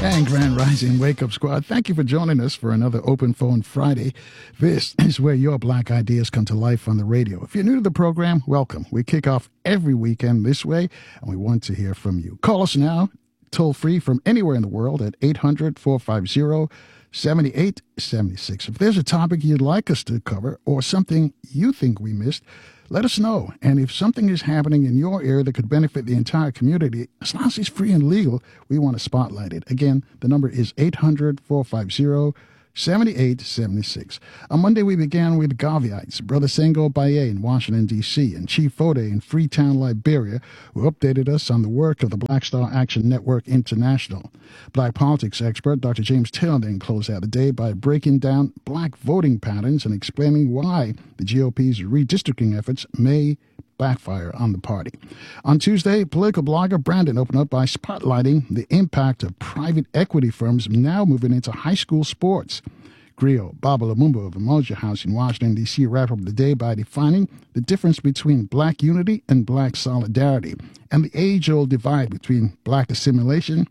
And Grand Rising Wake Up Squad, thank you for joining us for another Open Phone Friday. This is where your black ideas come to life on the radio. If you're new to the program, welcome. We kick off every weekend this way, and we want to hear from you. Call us now, toll free from anywhere in the world at 800-450-7876. If there's a topic you'd like us to cover or something you think we missed, let us know. And if something is happening in your area that could benefit the entire community, as long as it's free and legal, we want to spotlight it. Again, the number is 800-450-7876. On Monday, we began with Gaviites, Brother Sengo Baye in Washington, D.C., and Chief Fode in Freetown, Liberia, who updated us on the work of the Black Star Action Network International. Black politics expert Dr. James Taylor then closed out the day by breaking down black voting patterns and explaining why the GOP's redistricting efforts may backfire on the party. On Tuesday, political blogger Brandon opened up by spotlighting the impact of private equity firms now moving into high school sports. Griot Baba Lumumba of Umoja House in Washington, D.C. wrapped up the day by defining the difference between black unity and black solidarity and the age-old divide between black assimilation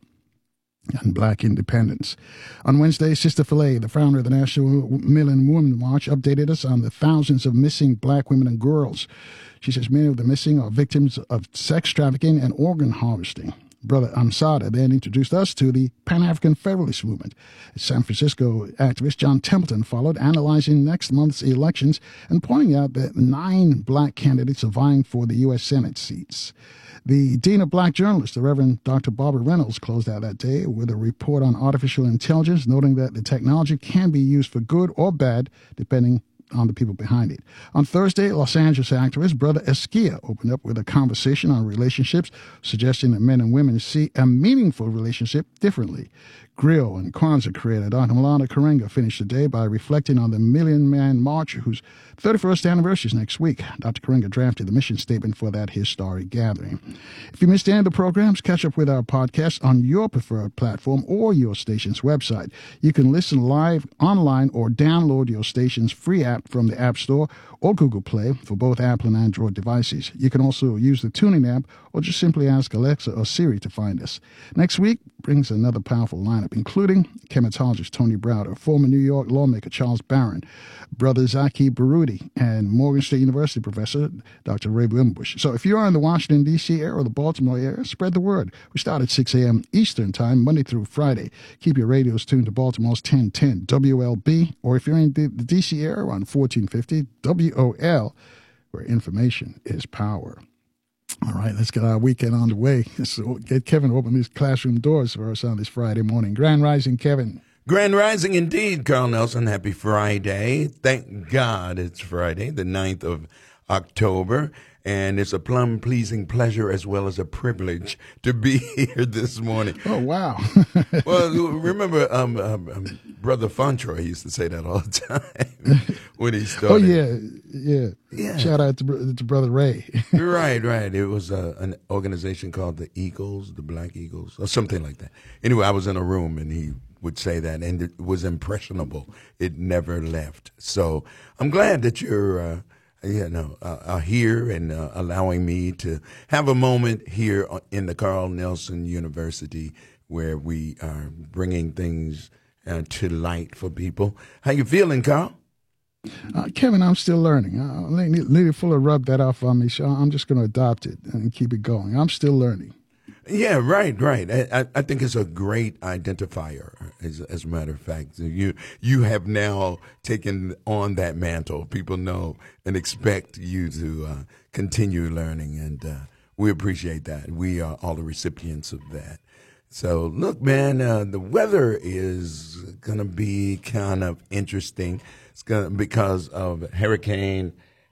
and black independence. On Wednesday, Sister Filet, the founder of the National Men and Women March, updated us on the thousands of missing black women and girls. She says many of the missing are victims of sex trafficking and organ harvesting. Brother Amsada then introduced us to the Pan-African Federalist Movement. San Francisco activist John Templeton followed, analyzing next month's elections and pointing out that 9 black candidates are vying for the U.S. Senate seats. The Dean of Black Journalists, the Reverend Dr. Barbara Reynolds, closed out that day with a report on artificial intelligence, noting that the technology can be used for good or bad, depending on the people behind it. On Thursday, Los Angeles activist Brother Esquia opened up with a conversation on relationships, suggesting that men and women see a meaningful relationship differently. Griot and Kwanzaa creator Dr. Malana Karenga finished the day by reflecting on the Million Man March, whose 31st anniversary is next week. Dr. Karenga drafted the mission statement for that historic gathering. If you missed any of the programs, catch up with our podcast on your preferred platform or your station's website. You can listen live online or download your station's free app from the App Store or Google Play for both Apple and Android devices. You can also use the TuneIn app or just simply ask Alexa or Siri to find us. Next week brings another powerful lineup, including chematologist Tony Browder, former New York lawmaker Charles Barron, Brother Zaki Baroudi, and Morgan State University professor Dr. Ray Wimbush. So if you are in the Washington, D.C. area or the Baltimore area, spread the word. We start at 6 a.m. Eastern Time, Monday through Friday. Keep your radios tuned to Baltimore's 1010 WLB, or if you're in the D.C. area, on 1450 WOL, where information is power. All right, let's get our weekend on the way. Let's get Kevin to open these classroom doors for us on this Friday morning. Grand Rising, Kevin. Grand Rising indeed, Carl Nelson. Happy Friday. Thank God it's Friday, the 9th of October. And it's a plum-pleasing pleasure as well as a privilege to be here this morning. Oh, wow. Well, remember Brother Fontroy used to say that all the time when he started. Oh, yeah. Shout out to Brother Ray. Right. It was an organization called the Eagles, the Black Eagles, or something like that. Anyway, I was in a room and he would say that, and it was impressionable. It never left. So I'm glad that you're here and allowing me to have a moment here in the Carl Nelson University where we are bringing things to light for people. How you feeling, Carl? Kevin, I'm still learning. Lady Fuller rubbed that off on me, so I'm just going to adopt it and keep it going. I'm still learning. Yeah, right. I think it's a great identifier, as a matter of fact. You have now taken on that mantle. People know and expect you to continue learning, and we appreciate that. We are all the recipients of that. So, look, man, the weather is going to be kind of interesting. It's because of Hurricane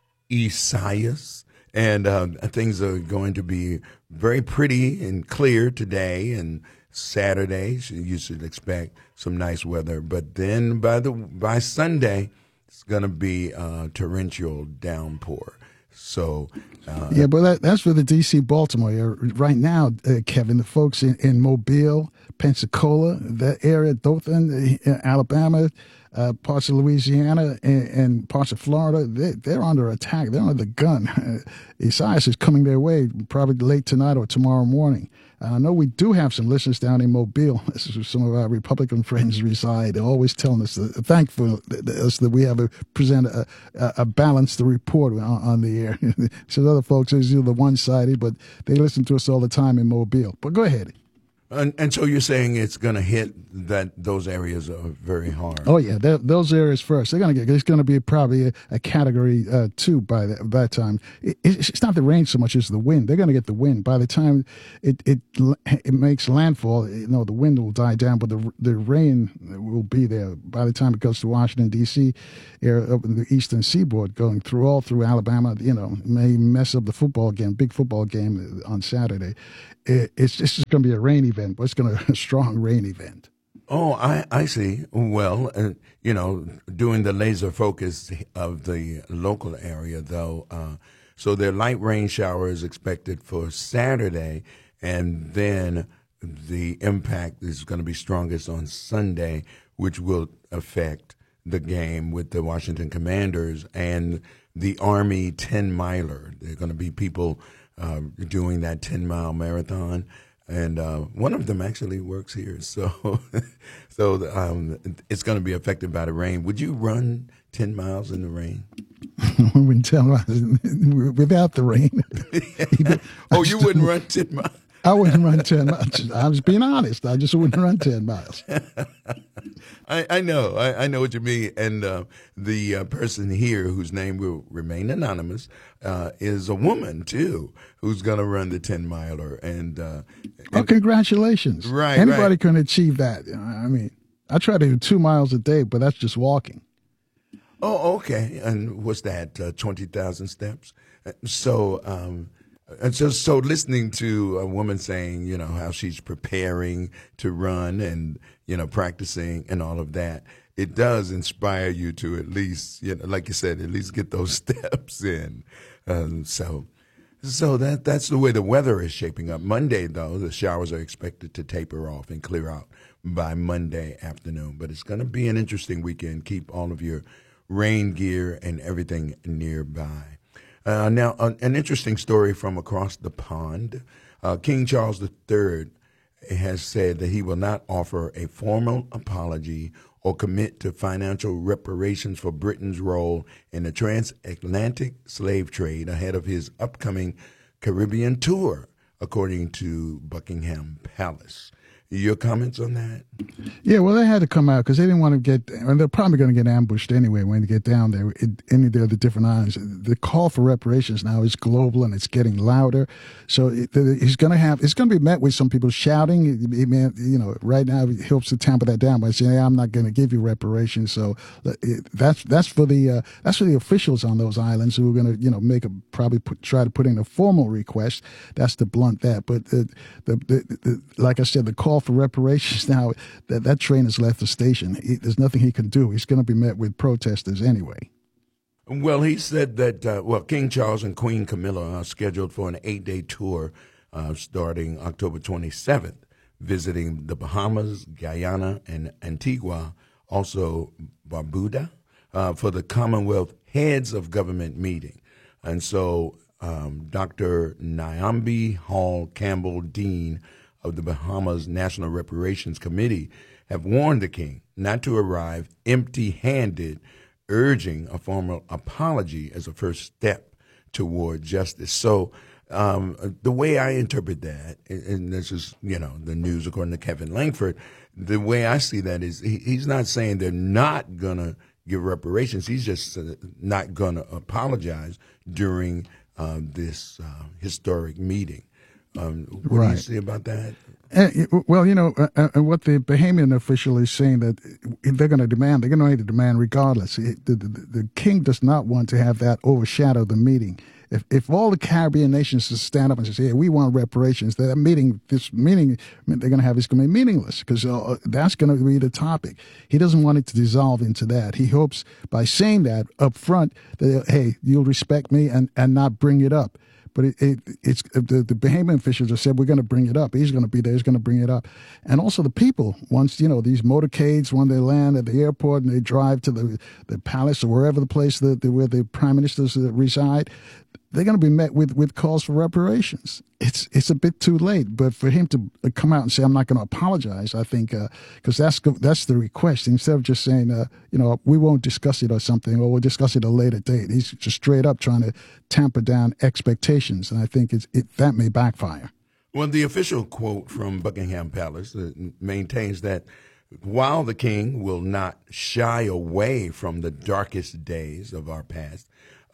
Isaias. And things are going to be very pretty and clear today and Saturday. So you should expect some nice weather. But then by Sunday, it's going to be a torrential downpour. So but that's for the D.C. Baltimore area. Right now, Kevin, the folks in Mobile, Pensacola, that area, Dothan, Alabama, parts of Louisiana and parts of Florida, they're under attack. They're under the gun. Isaias is coming their way probably late tonight or tomorrow morning. I know we do have some listeners down in Mobile. This is where some of our Republican friends reside. They're always telling us, thankful us that we have present a balanced report on the air. So other folks, it's either one-sided, but they listen to us all the time in Mobile. But go ahead. And so you're saying it's going to hit those areas are very hard. Oh yeah, those areas first. They're going to get. It's going to be probably a category 2 by that time. It's not the rain so much as the wind. They're going to get the wind by the time it makes landfall. The wind will die down, but the rain will be there by the time it goes to Washington D.C. area up in the eastern seaboard, going all through Alabama. May mess up the football game, big football game on Saturday. It's just going to be a rain event, but it's going to be a strong rain event. Oh, I see. Well, doing the laser focus of the local area, though, so their light rain shower is expected for Saturday, and then the impact is going to be strongest on Sunday, which will affect the game with the Washington Commanders and the Army 10-miler. There are going to be people doing that 10-mile marathon, and one of them actually works here. So it's going to be affected by the rain. Would you run 10 miles in the rain? Without the rain. Oh, you wouldn't run 10 miles? I wouldn't run 10 miles. I was being honest. I just wouldn't run 10 miles. I know. I know what you mean. And the person here, whose name will remain anonymous, is a woman, too, who's going to run the 10-miler. And congratulations. Right. Anybody can achieve that. I mean, I try to do 2 miles a day, but that's just walking. Oh, okay. And what's that, 20,000 steps? So listening to a woman saying, how she's preparing to run and, practicing and all of that, it does inspire you to at least, like you said, at least get those steps in. So that's the way the weather is shaping up. Monday, though, the showers are expected to taper off and clear out by Monday afternoon. But it's going to be an interesting weekend. Keep all of your rain gear and everything nearby. Now, an interesting story from across the pond. King Charles III has said that he will not offer a formal apology or commit to financial reparations for Britain's role in the transatlantic slave trade ahead of his upcoming Caribbean tour, according to Buckingham Palace. Your comments on that? Yeah, well, they had to come out because they didn't want to get, and they're probably going to get ambushed anyway when they get down there in any of the different islands. The call for reparations now is global and it's getting louder. So it's going to be met with some people shouting. Right now he hopes to tamper that down by saying, hey, I'm not going to give you reparations. So that's for the officials on those islands who are going to, try to put in a formal request. That's to blunt that. But like I said, the call for reparations now, that train has left the station. There's nothing he can do. He's going to be met with protesters anyway. Well, he said that, King Charles and Queen Camilla are scheduled for an 8-day tour starting October 27th, visiting the Bahamas, Guyana, and Antigua, also Barbuda, for the Commonwealth Heads of Government meeting. And so Dr. Nyambi Hall Campbell, Dean of the Bahamas National Reparations Committee, have warned the king not to arrive empty-handed, urging a formal apology as a first step toward justice. So the way I interpret that, and this is, the news according to Kevin Langford, the way I see that is he's not saying they're not going to give reparations. He's just not going to apologize during this historic meeting. What do you say about that? Well, what the Bahamian official is saying that they're going to demand regardless. The king does not want to have that overshadow the meeting. If all the Caribbean nations just stand up and say, hey, we want reparations, this meeting they're going to have is going to be meaningless because that's going to be the topic. He doesn't want it to dissolve into that. He hopes by saying that up front that, hey, you'll respect me and not bring it up. But it's the Bahamian officials have said, we're going to bring it up. He's going to be there. He's going to bring it up. And also the people, once, these motorcades, when they land at the airport and they drive to the palace or wherever the place where the prime ministers reside, they're going to be met with calls for reparations. It's a bit too late, but for him to come out and say, I'm not going to apologize, I think, because that's the request. Instead of just saying, we won't discuss it or something, or we'll discuss it at a later date. He's just straight up trying to tamper down expectations, and I think that may backfire. Well, the official quote from Buckingham Palace maintains that while the king will not shy away from the darkest days of our past,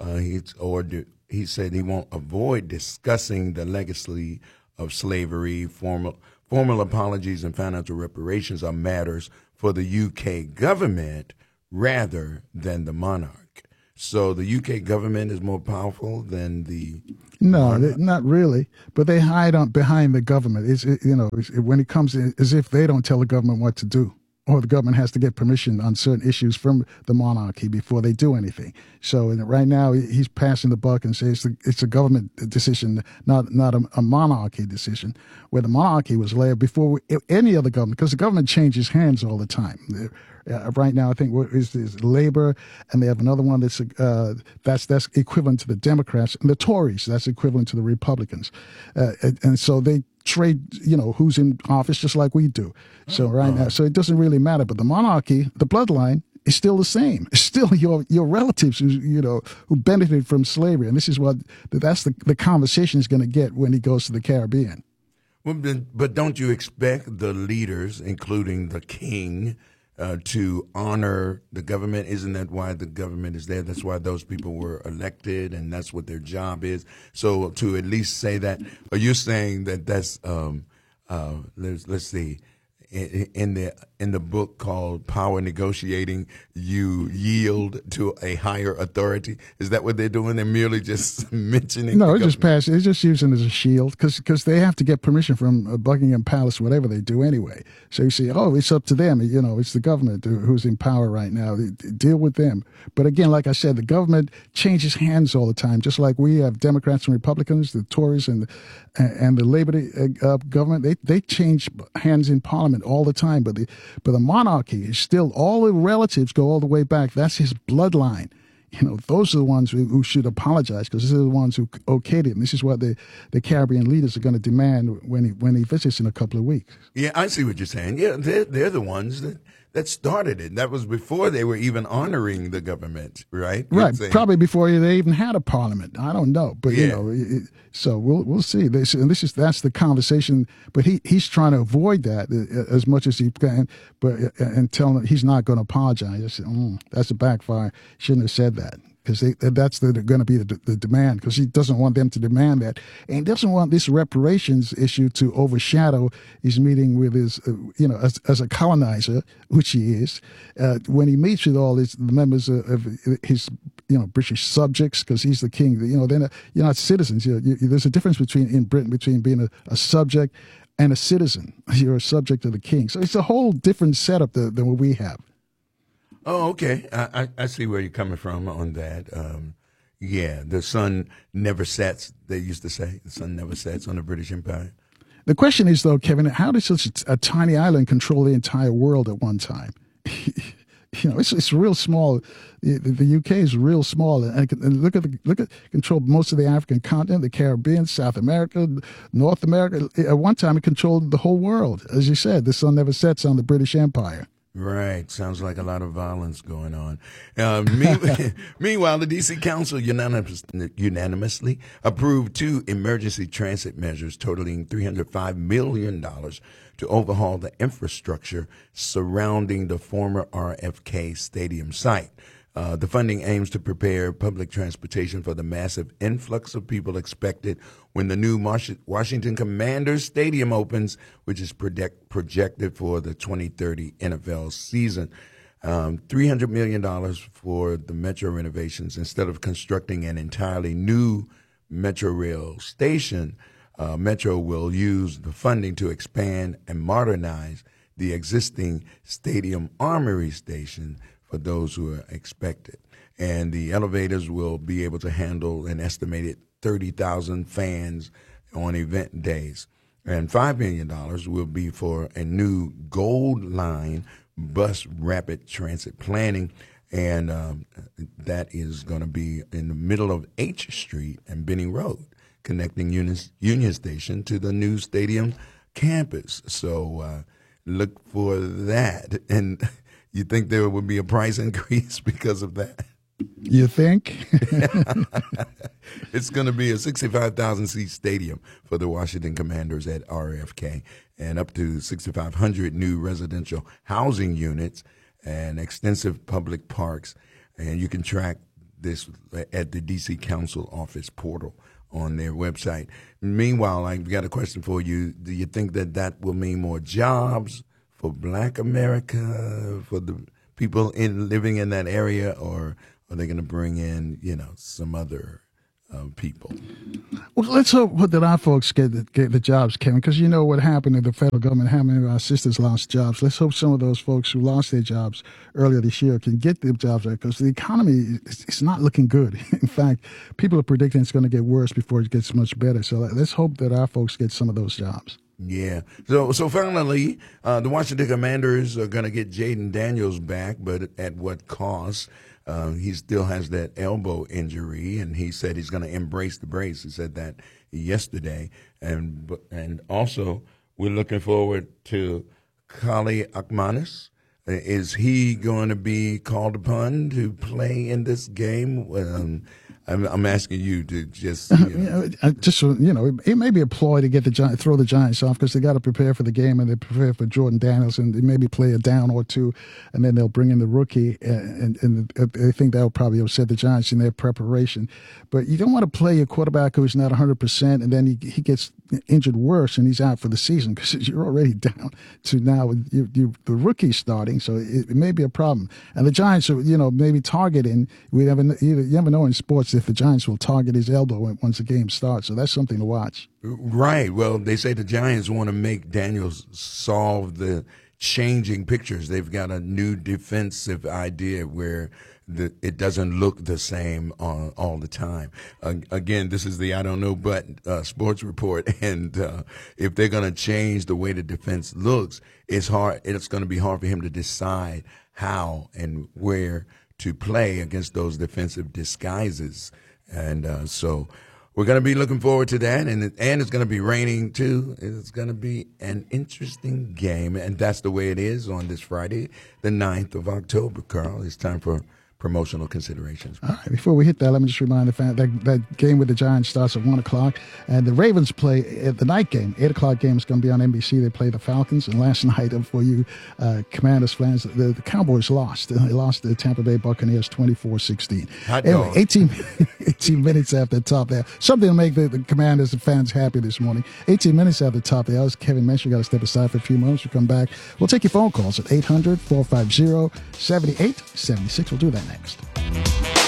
he said he won't avoid discussing the legacy of slavery. Formal apologies and financial reparations are matters for the UK government rather than the monarch. So the UK government is more powerful than the monarch? Not really. But they hide behind the government. When it comes in, as if they don't tell the government what to do, or the government has to get permission on certain issues from the monarchy before they do anything. So right now he's passing the buck and says it's a government decision, not a monarchy decision, where the monarchy was laid before any other government, because the government changes hands all the time. Right now, I think what is Labor, and they have another one that's equivalent to the Democrats, and the Tories, that's equivalent to the Republicans. And so they trade, who's in office just like we do. So now, so it doesn't really matter. But the monarchy, the bloodline, is still the same. It's still your relatives who benefited from slavery, and this is that's the conversation he's going to get when he goes to the Caribbean. Well, but don't you expect the leaders, including the king, to honor the government? Isn't that why the government is there? That's why those people were elected, and that's what their job is. So to at least say that, are you saying that that's let's see, in the book called Power Negotiating, you yield to a higher authority? Is that what they're doing? They're merely just mentioning? No, it's just using it as a shield, because they have to get permission from Buckingham Palace, whatever they do anyway. So you say, it's up to them. It's the government who's in power right now. Deal with them. But again, like I said, the government changes hands all the time, just like we have Democrats and Republicans, the Tories and the Labor government. They change hands in Parliament all the time. But the monarchy is still, all the relatives go all the way back. That's his bloodline. Those are the ones who should apologize, because these are the ones who okayed it. And this is what the Caribbean leaders are going to demand when he visits in a couple of weeks. Yeah, I see what you're saying. Yeah, they're the ones that started it. That was before they were even honoring the government, right? Right, probably before they even had a parliament. I don't know, but so we'll see. That's the conversation. But he's trying to avoid that as much as he can, and tell them he's not going to apologize. That's a backfire. Shouldn't have said that. Because that's going to be the demand, because he doesn't want them to demand that. And he doesn't want this reparations issue to overshadow his meeting with his, as a colonizer, which he is, when he meets with all the members of his, British subjects, because he's the king. You're not citizens. There's a difference in Britain between being a subject and a citizen. You're a subject of the king. So it's a whole different setup than what we have. Oh, okay. I see where you're coming from on that. The sun never sets, they used to say. The sun never sets on the British Empire. The question is, though, Kevin, how does such a tiny island control the entire world at one time? It's real small. The UK is real small, and look at control most of the African continent, the Caribbean, South America, North America. At one time, it controlled the whole world. As you said, the sun never sets on the British Empire. Right. Sounds like a lot of violence going on. Meanwhile, the D.C. Council unanimously approved 2 emergency transit measures totaling $305 million to overhaul the infrastructure surrounding the former RFK Stadium site. The funding aims to prepare public transportation for the massive influx of people expected when the new Washington Commanders Stadium opens, which is projected for the 2030 NFL season. $300 million for the metro renovations. Instead of constructing an entirely new Metro Rail station, Metro will use the funding to expand and modernize the existing Stadium Armory station for those who are expected. And the elevators will be able to handle an estimated 30,000 fans on event days. And $5 million will be for a new Gold Line bus rapid transit planning. And that is going to be in the middle of H Street and Benning Road, connecting Union Station to the new stadium campus. So look for that. And you think there would be a price increase because of that? You think? It's going to be a 65,000-seat stadium for the Washington Commanders at RFK, and up to 6,500 new residential housing units and extensive public parks. And you can track this at the D.C. Council office portal on their website. Meanwhile, I've got a question for you. Do you think that that will mean more jobs for Black America, for the people living in that area, or are they going to bring in, some other people? Well, let's hope that our folks get the jobs, Kevin, because you know what happened in the federal government, how many of our sisters lost jobs. Let's hope some of those folks who lost their jobs earlier this year can get their jobs back, because the economy is not looking good. In fact, people are predicting it's going to get worse before it gets much better. So let's hope that our folks get some of those jobs. Yeah. So finally, the Washington Commanders are going to get Jaden Daniels back, but at what cost? He still has that elbow injury, and he said he's going to embrace the brace. He said that yesterday. And also, we're looking forward to Kali Akmanis. Is he going to be called upon to play in this game? I'm asking you to just, it may be a ploy to get throw the Giants off, because they got to prepare for the game, and they prepare for Jordan Daniels, and they maybe play a down or two, and then they'll bring in the rookie, and they think that will probably upset the Giants in their preparation. But you don't want to play a quarterback who's not 100%, and then he gets injured worse and he's out for the season, because you're already down to now the rookie starting, so it may be a problem. And the Giants are, maybe targeting. You never know in sports if the Giants will target his elbow once the game starts. So that's something to watch. Right. Well, they say the Giants want to make Daniels solve the changing pictures. They've got a new defensive idea where it doesn't look the same all the time. Again, this is the I Don't Know But sports report, and if they're going to change the way the defense looks, it's hard. It's going to be hard for him to decide how and where to play against those defensive disguises. And so we're going to be looking forward to that, and it's going to be raining too. It's going to be an interesting game, and that's the way it is on this Friday, the 9th of October, Carl. It's time for promotional considerations. All right, before we hit that, let me just remind the fan that game with the Giants starts at 1 o'clock, and the Ravens play at the night game. 8 o'clock game is going to be on NBC. They play the Falcons, and last night, for you Commanders fans, the Cowboys lost. They lost the Tampa Bay Buccaneers 24-16. Anyway, 18 minutes after the top there. Something to make the Commanders and fans happy this morning. 18 minutes after the top there. As Kevin mentioned, we got to step aside for a few moments. We'll come back. We'll take your phone calls at 800-450-7876. We'll do that next.